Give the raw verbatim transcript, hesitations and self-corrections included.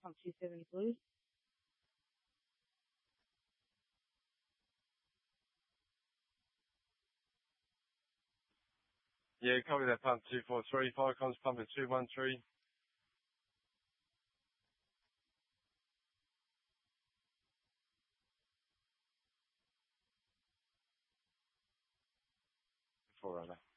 pump two seventy, please. Yeah, copy that, pump two four three. Firecom's pumping two one three. Four over.